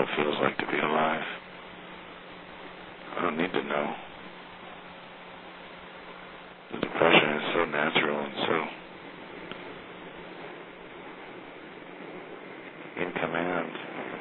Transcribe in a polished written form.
it feels like to be alive. I don't need to know. The depression is so natural and so in command.